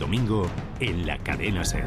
domingo en la cadena SER.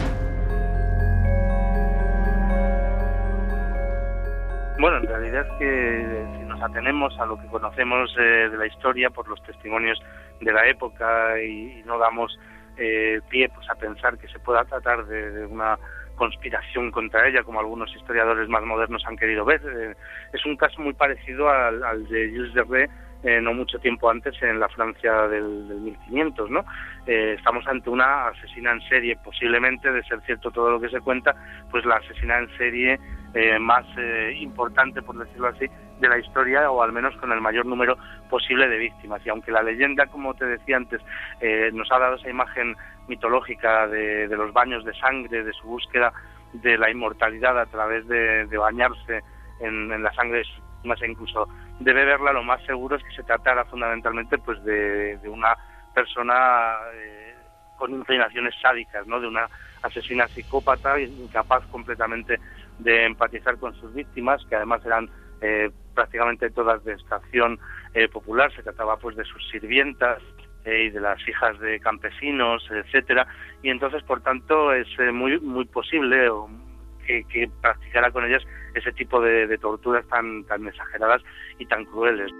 Bueno, en realidad es que si nos atenemos a lo que conocemos de la historia por los testimonios de la época y no damos pie pues a pensar que se pueda tratar de una conspiración contra ella, como algunos historiadores más modernos han querido ver, es un caso muy parecido al de Jules Vernet, no mucho tiempo antes en la Francia del 1500, ¿no? Estamos ante una asesina en serie, posiblemente, de ser cierto todo lo que se cuenta, pues la asesina en serie más importante, por decirlo así, de la historia, o al menos con el mayor número posible de víctimas. Y aunque la leyenda, como te decía antes, nos ha dado esa imagen mitológica de los baños de sangre, de su búsqueda de la inmortalidad a través de bañarse en la sangre de sus víctimas, e incluso de beberla, lo más seguro es que se tratara fundamentalmente pues de una persona con inclinaciones sádicas, ¿no? De una asesina psicópata, incapaz completamente de empatizar con sus víctimas, que además eran prácticamente todas de extracción popular. Se trataba pues de sus sirvientas y de las hijas de campesinos, etcétera, y entonces por tanto es muy posible que practicara con ellas ese tipo de torturas tan exageradas y tan crueles.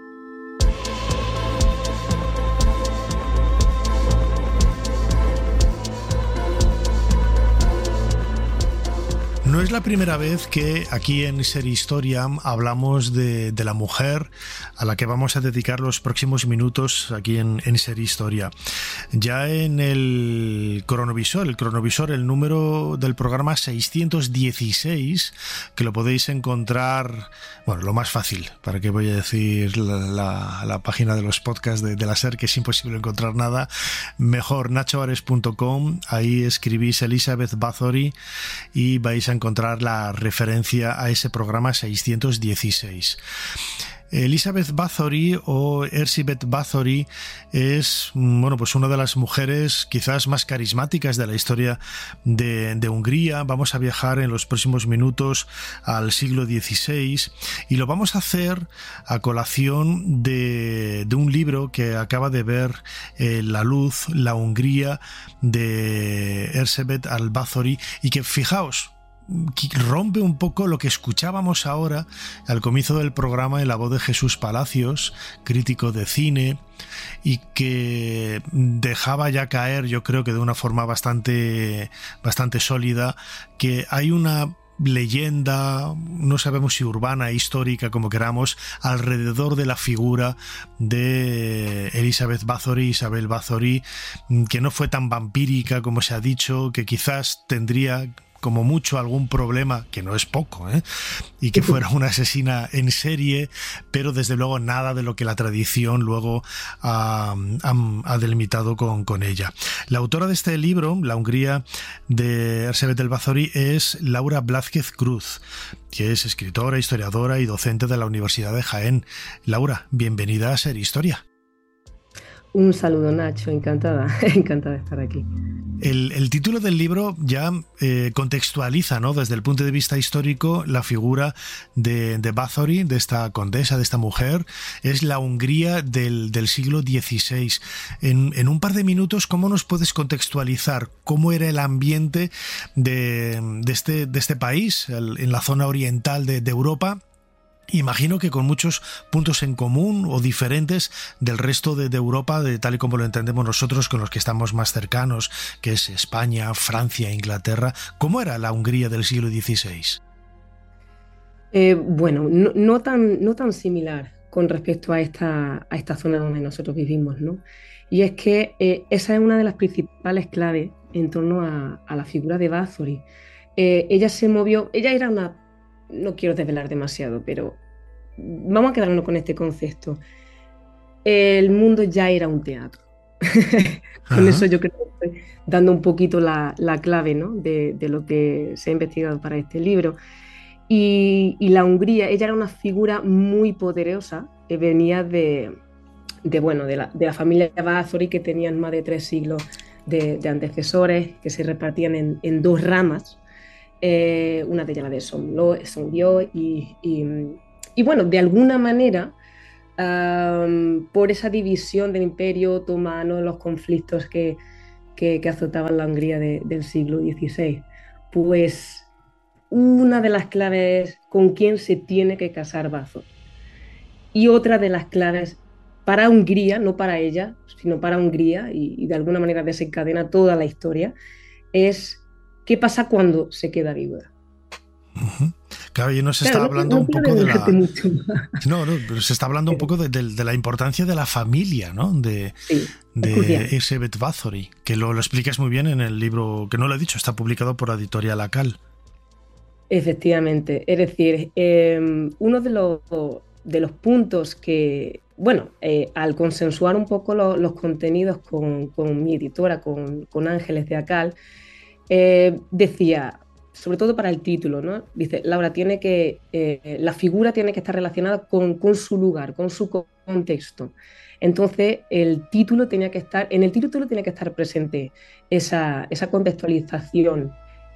No es la primera vez que aquí en Ser Historia hablamos de la mujer a la que vamos a dedicar los próximos minutos aquí en Ser Historia. Ya en el cronovisor, el número del programa 616, que lo podéis encontrar, bueno, lo más fácil, para qué voy a decir la página de los podcasts de la SER, que es imposible encontrar nada, mejor nachoares.com, ahí escribís Elizabeth Bathory y vais a encontrar la referencia a ese programa 616. Elizabeth Bathory o Erzsébet Bathory es, bueno, pues una de las mujeres quizás más carismáticas de la historia de Hungría. Vamos a viajar en los próximos minutos al siglo XVI y lo vamos a hacer a colación de un libro que acaba de ver la luz, La Hungría, de Erzsébet Bathory, y que, fijaos, rompe un poco lo que escuchábamos ahora al comienzo del programa en la voz de Jesús Palacios, crítico de cine, y que dejaba ya caer, yo creo que de una forma bastante sólida, que hay una leyenda, no sabemos si urbana, histórica, como queramos, alrededor de la figura de Elizabeth Bathory, Isabel Bathory, que no fue tan vampírica como se ha dicho, que quizás tendría como mucho algún problema, que no es poco, y que fuera una asesina en serie, pero desde luego nada de lo que la tradición luego ha delimitado con ella. La autora de este libro, La Hungría de Erzsébet Bathory, es Laura Blázquez Cruz, que es escritora, historiadora y docente de la Universidad de Jaén. Laura, bienvenida a Ser Historia. Un saludo, Nacho, encantada de estar aquí. El título del libro ya contextualiza, ¿no?, desde el punto de vista histórico, la figura de Bathory, de esta condesa, de esta mujer. Es la Hungría del siglo XVI. En un par de minutos, ¿cómo nos puedes contextualizar cómo era el ambiente de este país, en la zona oriental de Europa? Imagino que con muchos puntos en común o diferentes del resto de Europa, de tal y como lo entendemos nosotros, con los que estamos más cercanos, que es España, Francia, Inglaterra. ¿Cómo era la Hungría del siglo XVI? Bueno, no tan similar con respecto a esta zona donde nosotros vivimos, ¿no? Y es que esa es una de las principales claves en torno a la figura de Bathory. Ella se movió, ella era una... No quiero desvelar demasiado, pero vamos a quedarnos con este concepto. El mundo ya era un teatro. Con eso yo creo que estoy dando un poquito la clave, ¿no?, de lo que se ha investigado para este libro. Y la Hungría, ella era una figura muy poderosa, que venía de la familia Bathory, que tenían más de 3 siglos de antecesores, que se repartían en 2 ramas. Una de ellas la de Sondio y bueno, de alguna manera, por esa división del Imperio Otomano, los conflictos que que azotaban la Hungría del siglo XVI. Pues una de las claves es con quién se tiene que casar Báthory. Y otra de las claves para Hungría, no para ella, sino para Hungría, y de alguna manera desencadena toda la historia, es qué pasa cuando se queda viuda. Uh-huh. Claro, y nos claro, está hablando un poco de la... Mucho no, pero se está hablando un poco de la importancia de la familia, ¿no? De Elisabeth Báthory, que lo explicas muy bien en el libro, que no lo he dicho, está publicado por Editorial Akal. Efectivamente, es decir, uno de los puntos que, bueno, al consensuar un poco los contenidos con mi editora, con Ángeles de Akal, decía, sobre todo para el título, ¿no? Dice, Laura, la figura tiene que estar relacionada con su lugar, con su contexto. Entonces, en el título tenía que estar presente esa contextualización,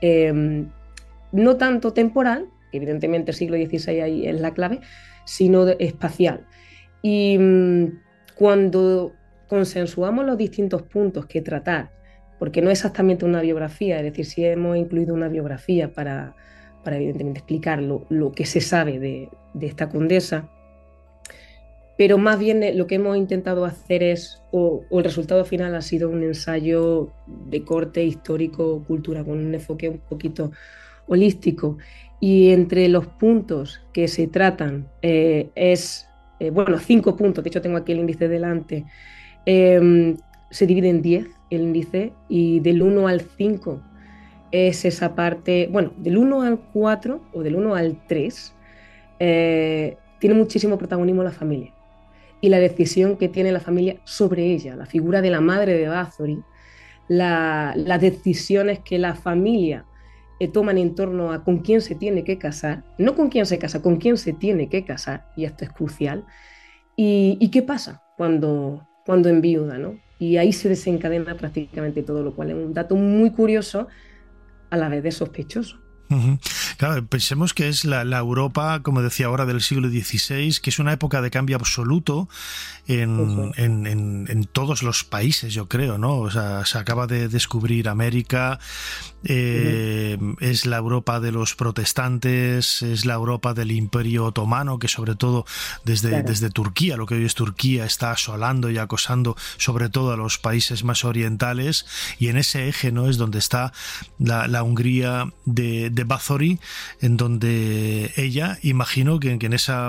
no tanto temporal, que evidentemente el siglo XVI ahí es la clave, sino espacial. Y cuando consensuamos los distintos puntos que tratar, porque no es exactamente una biografía, es decir, si hemos incluido una biografía para evidentemente explicar lo que se sabe de esta condesa, pero más bien lo que hemos intentado hacer es, o el resultado final ha sido un ensayo de corte histórico-cultura, con un enfoque un poquito holístico, y entre los puntos que se tratan bueno, 5 puntos, de hecho tengo aquí el índice delante, se divide en 10 el índice, y del 1 al 5 es esa parte, bueno, del 1 al 4 o del 1 al 3 tiene muchísimo protagonismo la familia y la decisión que tiene la familia sobre ella, la figura de la madre de Báthory, las decisiones que la familia toman en torno a con quién se tiene que casar, no con quién se casa, con quién se tiene que casar, y esto es crucial, y qué pasa cuando enviuda, ¿no? Y ahí se desencadena prácticamente todo, lo cual es un dato muy curioso a la vez de sospechoso. Uh-huh. Claro, pensemos que es la Europa, como decía ahora, del siglo XVI, que es una época de cambio absoluto en todos los países, yo creo, ¿no? O sea, se acaba de descubrir América, es la Europa de los protestantes, es la Europa del Imperio Otomano, que sobre todo desde Turquía, lo que hoy es Turquía, está asolando y acosando sobre todo a los países más orientales, y en ese eje, ¿no?, es donde está la Hungría de Báthory, en donde ella, imagino que en esa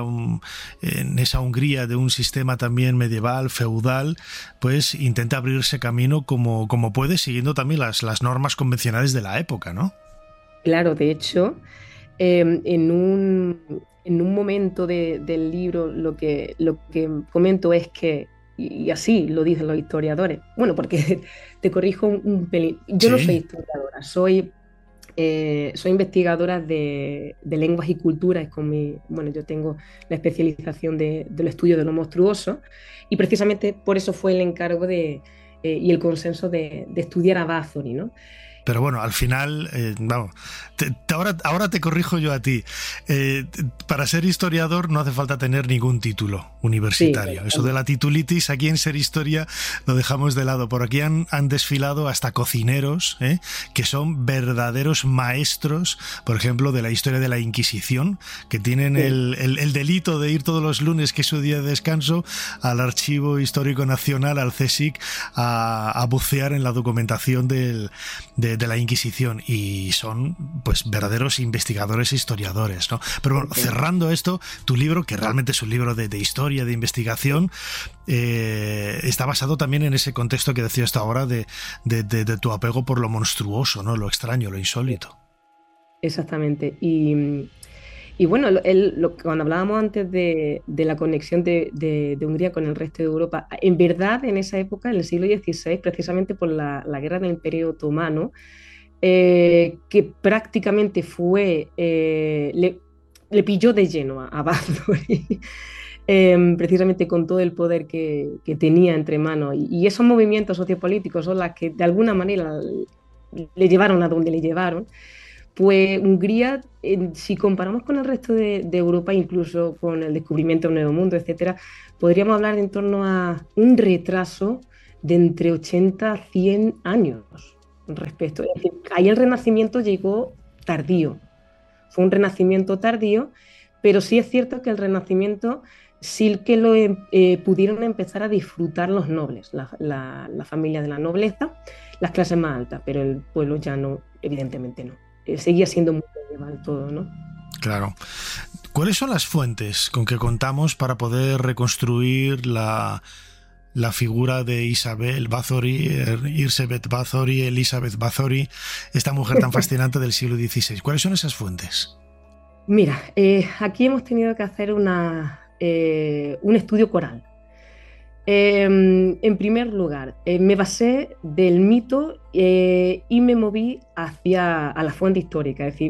Hungría de un sistema también medieval, feudal, pues intenta abrirse camino como puede, siguiendo también las normas convencionales de la época, ¿no? Claro, de hecho, en un momento del libro lo que comento es que, y así lo dicen los historiadores, bueno, porque te corrijo un pelín, yo no soy historiadora, soy investigadora de lenguas y culturas, bueno, yo tengo la especialización del estudio de lo monstruoso, y precisamente por eso fue el encargo y el consenso de estudiar a Báthory, ¿no? Pero bueno, al final, vamos, ahora te corrijo yo a ti. Para ser historiador no hace falta tener ningún título universitario. Sí, eso de la titulitis, aquí en Ser Historia lo dejamos de lado. Por aquí han desfilado hasta cocineros, que son verdaderos maestros, por ejemplo, de la historia de la Inquisición, que tienen el delito de ir todos los lunes, que es su día de descanso, al Archivo Histórico Nacional, al CSIC, a bucear en la documentación de la Inquisición, y son pues verdaderos investigadores e historiadores, ¿no? Pero bueno, cerrando esto, tu libro, que realmente es un libro de historia, de investigación, está basado también en ese contexto que decías hasta ahora de tu apego por lo monstruoso, ¿no? Lo extraño, lo insólito. Exactamente. Y bueno, cuando hablábamos antes de la conexión de Hungría con el resto de Europa, en verdad en esa época, en el siglo XVI, precisamente por la guerra del Imperio Otomano, que prácticamente le pilló de lleno a Báthory, precisamente con todo el poder que tenía entre manos. Y esos movimientos sociopolíticos son las que de alguna manera le llevaron a donde le llevaron. Pues Hungría, si comparamos con el resto de Europa, incluso con el descubrimiento del Nuevo Mundo, etcétera, podríamos hablar en torno a un retraso de entre 80 a 100 años respecto. Es decir, ahí el Renacimiento llegó tardío. Fue un Renacimiento tardío, pero sí es cierto que el Renacimiento sí que lo pudieron empezar a disfrutar los nobles, la familia de la nobleza, las clases más altas, pero el pueblo ya no, evidentemente no. Seguía siendo muy medieval todo, ¿no? Claro. ¿Cuáles son las fuentes con que contamos para poder reconstruir la figura de Isabel Bathory, Elizabeth Bathory, esta mujer tan fascinante del siglo XVI? ¿Cuáles son esas fuentes? Mira, aquí hemos tenido que hacer un estudio coral. En primer lugar, me basé del mito y me moví a la fuente histórica, es decir,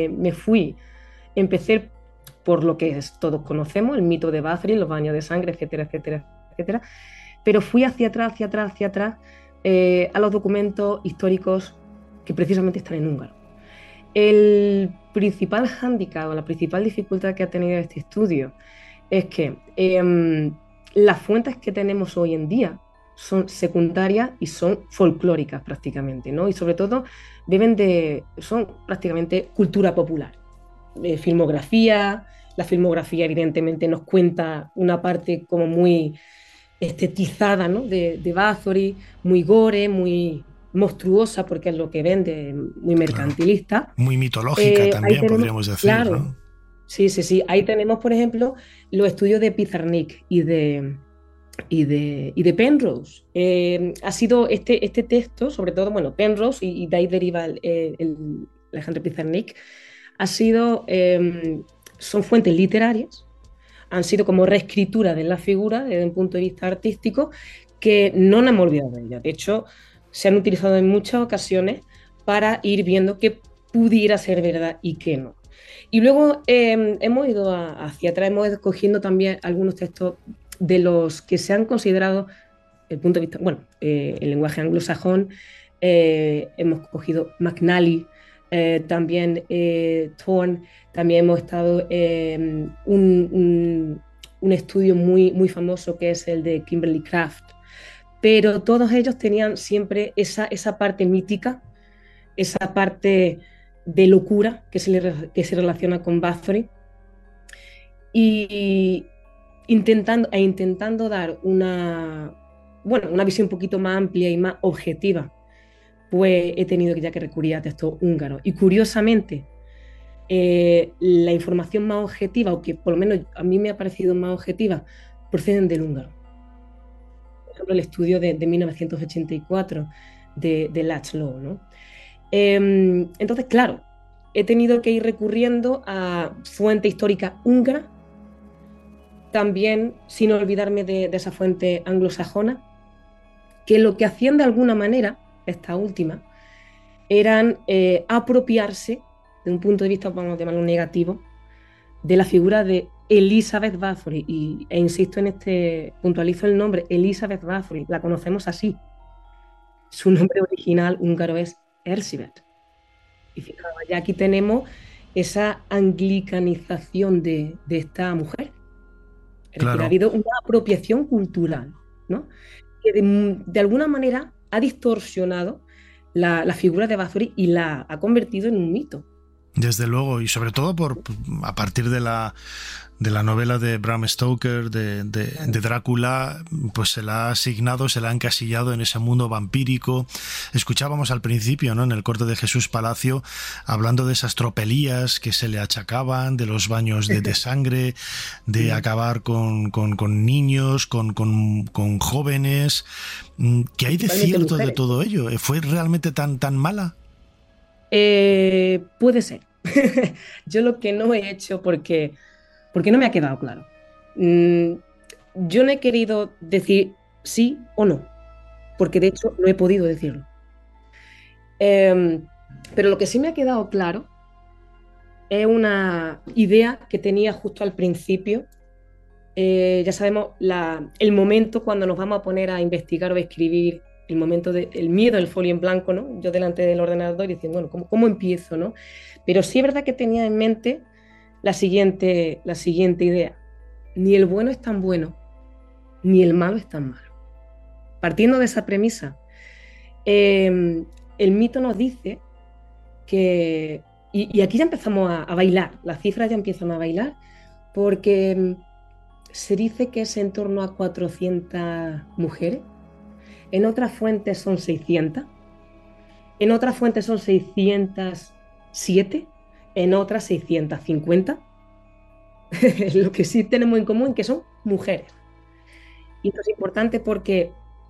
empecé por lo que todos conocemos, el mito de Bathory, los baños de sangre, etcétera, etcétera, etcétera, pero fui hacia atrás, a los documentos históricos que precisamente están en húngaro. El principal hándicap o la principal dificultad que ha tenido este estudio es que las fuentes que tenemos hoy en día son secundarias y son folclóricas prácticamente, ¿no? Y sobre todo son prácticamente cultura popular. Filmografía, la filmografía evidentemente nos cuenta una parte como muy estetizada, ¿no? de Bathory, muy gore, muy monstruosa porque es lo que vende, muy mercantilista. Claro. Muy mitológica también, podríamos decir, claro, ¿no? Sí. Ahí tenemos, por ejemplo, los estudios de Pizarnik y de Penrose. Ha sido este texto, sobre todo, bueno, Penrose y de ahí deriva el Alejandro Pizarnik, son fuentes literarias, han sido como reescritura de la figura desde un punto de vista artístico que no nos hemos olvidado de ella. De hecho, se han utilizado en muchas ocasiones para ir viendo qué pudiera ser verdad y qué no. Y luego hemos ido hacia atrás, hemos ido cogiendo también algunos textos de los que se han considerado, el punto de vista, el lenguaje anglosajón, hemos cogido McNally, también Thorne, también hemos estado un estudio muy, muy famoso que es el de Kimberly Craft, pero todos ellos tenían siempre esa parte mítica, esa parte de locura que se relaciona con Bathory y intentando dar una visión un poquito más amplia y más objetiva, pues he tenido ya que recurrir a textos húngaros. Y curiosamente, la información más objetiva, o que por lo menos a mí me ha parecido más objetiva, proceden del húngaro. Por ejemplo, el estudio de 1984 de Laszlo, ¿no? Entonces, claro, he tenido que ir recurriendo a fuente histórica húngara, también sin olvidarme de esa fuente anglosajona, que lo que hacían de alguna manera, esta última, eran apropiarse, de un punto de vista, vamos a llamarlo negativo, de la figura de Elizabeth Bathory, e insisto puntualizo el nombre, Elizabeth Bathory, la conocemos así. Su nombre original húngaro es Erzsébet. Y fijaos, ya aquí tenemos esa anglicanización de esta mujer. Es decir, ha habido una apropiación cultural, ¿no? Que de alguna manera ha distorsionado la figura de Bathory y la ha convertido en un mito. Desde luego, y sobre todo a partir de la novela de Bram Stoker, de Drácula, pues se la ha asignado, se la ha encasillado en ese mundo vampírico. Escuchábamos al principio, ¿no?, en el corte de Jesús Palacio, hablando de esas tropelías que se le achacaban, de los baños de sangre, de acabar con niños, con jóvenes. ¿Qué hay de cierto de todo ello? ¿Fue realmente tan mala? Puede ser. Yo lo que no he hecho porque no me ha quedado claro. Yo no he querido decir sí o no, porque de hecho no he podido decirlo. Pero lo que sí me ha quedado claro es una idea que tenía justo al principio. Ya sabemos el momento cuando nos vamos a poner a investigar o a escribir, el momento del miedo, el folio en blanco, ¿no? Yo delante del ordenador y diciendo, bueno, ¿cómo empiezo, no? Pero sí es verdad que tenía en mente la siguiente idea. Ni el bueno es tan bueno, ni el malo es tan malo. partiendo de esa premisa, el mito nos dice que, y aquí ya empezamos a bailar, las cifras ya empiezan a bailar, porque se dice que es en torno a 400 mujeres, en otras fuentes son 600, en otras fuentes son 607, en otras 650. Lo que sí tenemos en común es que son mujeres. Y esto es importante porque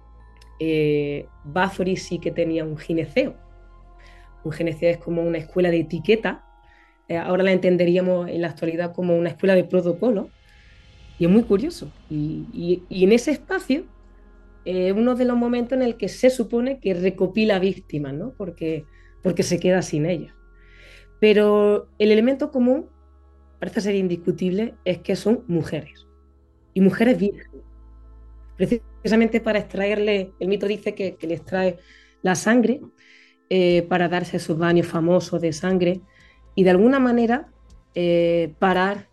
Bathory sí que tenía un gineceo. Un gineceo es como una escuela de etiqueta. Ahora la entenderíamos en la actualidad como una escuela de protocolo. Y es muy curioso. Y en ese espacio, uno de los momentos en el que se supone que recopila víctimas, ¿no? Porque se queda sin ellas. Pero el elemento común, parece ser indiscutible, es que son mujeres. Y mujeres vírgenes. Precisamente para extraerle, el mito dice que le extrae la sangre para darse esos baños famosos de sangre y de alguna manera parar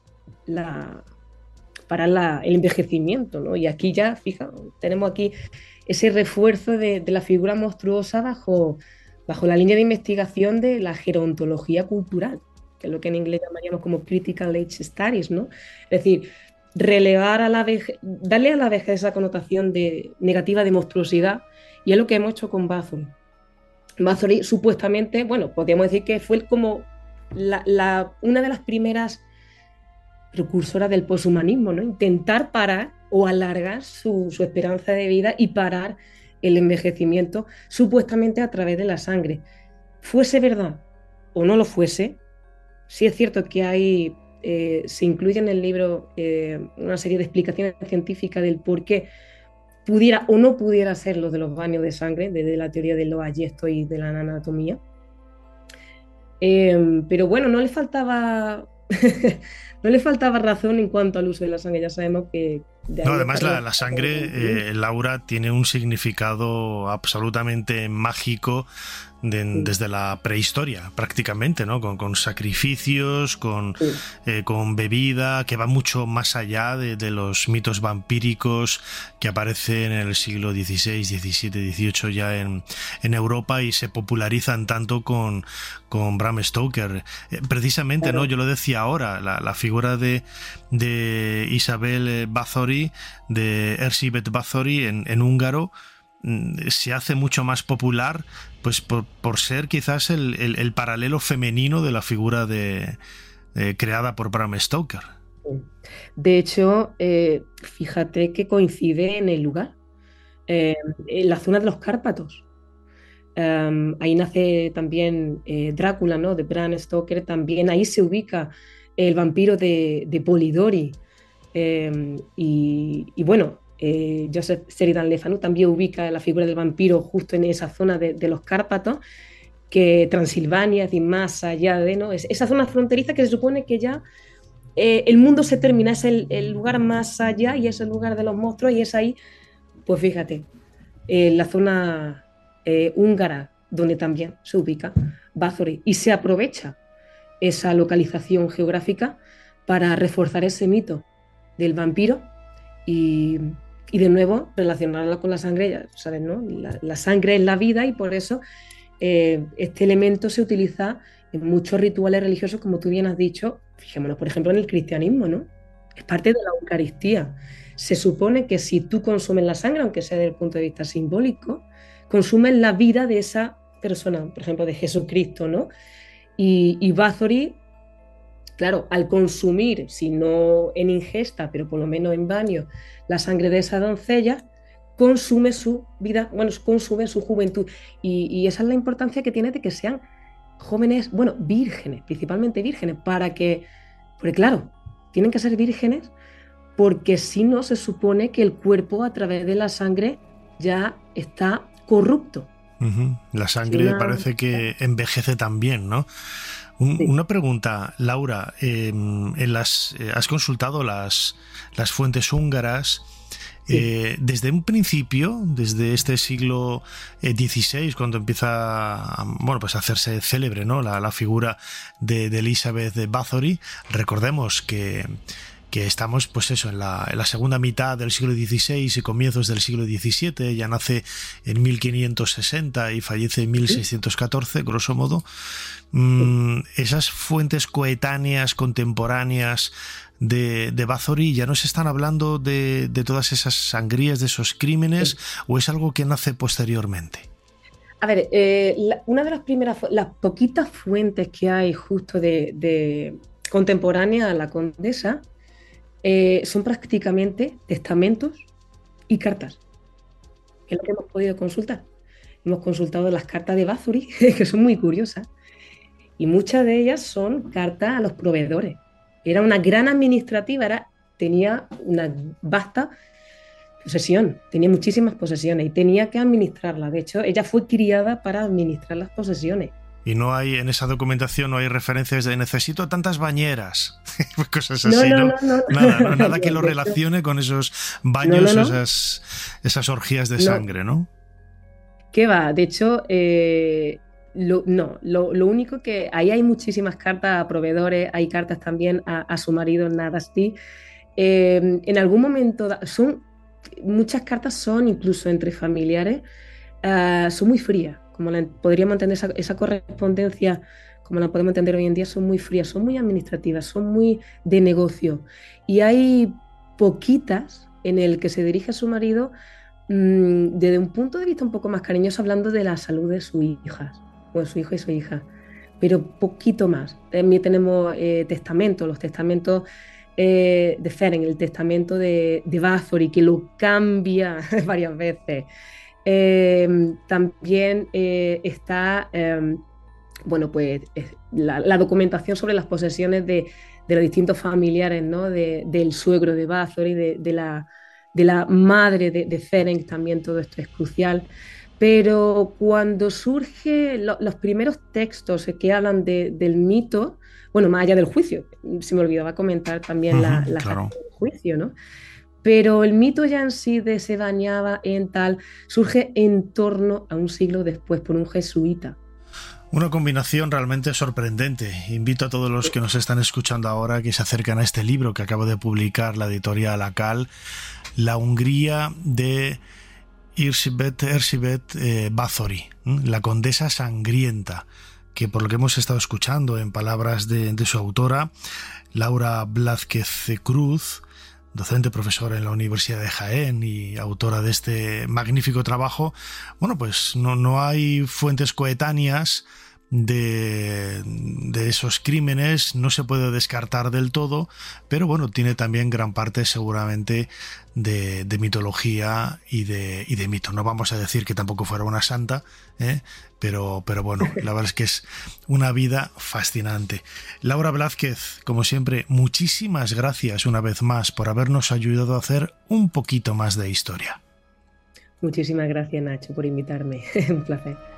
el envejecimiento, ¿no? Y aquí ya, fija, tenemos aquí ese refuerzo de la figura monstruosa bajo la línea de investigación de la gerontología cultural, que es lo que en inglés llamaríamos como critical age studies, ¿no? Es decir, relevar a la vejez, darle a la vejez esa connotación negativa de monstruosidad, y es lo que hemos hecho con Bathory. Bathory supuestamente, bueno, podríamos decir que fue como una de las primeras precursoras del poshumanismo, ¿no? Intentar parar o alargar su esperanza de vida y parar el envejecimiento supuestamente a través de la sangre. Fuese verdad o no lo fuese, sí es cierto que se incluye en el libro una serie de explicaciones científicas del por qué pudiera o no pudiera ser lo de los baños de sangre, desde la teoría de los ayestos y de la anatomía. Pero bueno, no le faltaba razón en cuanto al uso de la sangre. Ya sabemos que... No, además la sangre, Laura, tiene un significado absolutamente mágico desde la prehistoria, prácticamente, ¿no? Con sacrificios, con bebida, que va mucho más allá de los mitos vampíricos que aparecen en el siglo XVI, XVII, XVIII ya en Europa y se popularizan tanto con Bram Stoker. Precisamente, claro, ¿no? Yo lo decía ahora, la figura de Isabel Bathory, de Erzsébet Bathory en húngaro, se hace mucho más popular pues por ser quizás el paralelo femenino de la figura creada por Bram Stoker. De hecho, fíjate que coincide en el lugar, en la zona de los Cárpatos. Ahí nace también Drácula, ¿no? De Bram Stoker. También ahí se ubica el vampiro de Polidori. Y bueno, Joseph Sheridan Le Fanu también ubica la figura del vampiro justo en esa zona de los Cárpatos, que Transilvania, es decir, más allá de, ¿no? Esa zona fronteriza que se supone que ya el mundo se termina, es el lugar más allá y es el lugar de los monstruos, y es ahí, pues fíjate, la zona húngara donde también se ubica Bathory, y se aprovecha esa localización geográfica para reforzar ese mito del vampiro y de nuevo relacionarla con la sangre. Ya sabes, ¿no? La sangre es la vida, y por eso este elemento se utiliza en muchos rituales religiosos, como tú bien has dicho. Fijémonos, por ejemplo, en el cristianismo, ¿no? Es parte de la Eucaristía. Se supone que si tú consumes la sangre, aunque sea desde el punto de vista simbólico, consumes la vida de esa persona, por ejemplo, de Jesucristo, ¿no? Y Bathory, claro, al consumir, si no en ingesta, pero por lo menos en baño, la sangre de esa doncella, consume su vida, bueno, consume su juventud. Y esa es la importancia que tiene de que sean jóvenes, bueno, vírgenes, principalmente vírgenes, porque claro, tienen que ser vírgenes, porque si no se supone que el cuerpo a través de la sangre ya está corrupto. Uh-huh. La sangre parece que envejece también, ¿no? Sí. Una pregunta, Laura, has consultado las fuentes húngaras. Sí. Desde un principio, desde este siglo XVI, cuando empieza pues a hacerse célebre, ¿no? la figura de Elizabeth Bathory, recordemos que que estamos, pues eso, en la segunda mitad del siglo XVI y comienzos del siglo XVII. Ella nace en 1560 y fallece en 1614, grosso modo. Esas fuentes coetáneas, contemporáneas de Bathory, ¿ya nos están hablando de todas esas sangrías, de esos crímenes, o es algo que nace posteriormente? A ver, una de las primeras, las poquitas fuentes que hay justo de contemporánea a la condesa, son prácticamente testamentos y cartas, que es lo que hemos podido consultar. Hemos consultado las cartas de Bathory, que son muy curiosas, y muchas de ellas son cartas a los proveedores. Era una gran administrativa, tenía una vasta posesión, tenía muchísimas posesiones y tenía que administrarlas. De hecho, ella fue criada para administrar las posesiones. Y no hay, en esa documentación no hay referencias de necesito tantas bañeras, cosas así, ¿no? Nada que lo relacione con esos baños, esas orgías de sangre, ¿no? ¿Qué va? De hecho, lo único que... Ahí hay muchísimas cartas a proveedores, hay cartas también a su marido, Nadasti. En algún momento, muchas cartas son incluso entre familiares, son muy frías. Como podríamos entender esa correspondencia, como la podemos entender hoy en día, son muy frías, son muy administrativas, son muy de negocio. Y hay poquitas en el que se dirige a su marido desde un punto de vista un poco más cariñoso, hablando de la salud de sus hijas, o de su hijo y su hija, pero poquito más. También tenemos testamentos, los testamentos de Ferenc, el testamento de Bathory, que lo cambia varias veces. También está la documentación sobre las posesiones de los distintos familiares, ¿no? Del suegro de Bathory, de la madre de Ferenc. También todo esto es crucial. Pero cuando surgen los primeros textos que hablan del mito, bueno, más allá del juicio, se me olvidaba comentar también claro, del juicio, ¿no? Pero el mito ya en sí de se bañaba en tal, surge en torno a un siglo después por un jesuita. Una combinación realmente sorprendente. Invito a todos los que nos están escuchando ahora que se acercan a este libro que acaba de publicar la editorial Akal, La Hungría de Erzsébet Bathory, la condesa sangrienta, que por lo que hemos estado escuchando en palabras de su autora, Laura Blázquez Cruz, docente profesora en la Universidad de Jaén y autora de este magnífico trabajo, bueno, pues no hay fuentes coetáneas de esos crímenes, no se puede descartar del todo, pero bueno, tiene también gran parte seguramente de mitología y de mito. No vamos a decir que tampoco fuera una santa, pero bueno, la verdad es que es una vida fascinante. Laura Blázquez, como siempre, muchísimas gracias una vez más por habernos ayudado a hacer un poquito más de historia. Muchísimas gracias, Nacho, por invitarme. Un placer.